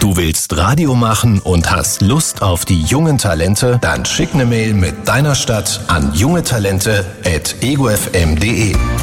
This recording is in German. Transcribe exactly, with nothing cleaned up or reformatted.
Du willst Radio machen und hast Lust auf die jungen Talente? Dann schick eine Mail mit deiner Stadt an jungetalente at ego f m punkt de.